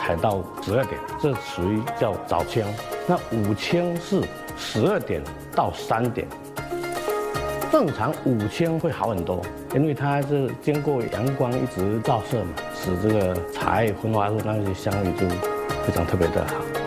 采到12点，这属于叫早青。那午青是12点到3点。正常午青会好很多，因为它是经过阳光一直照射嘛，使这个茶叶分化出那些香味就非常特别的好。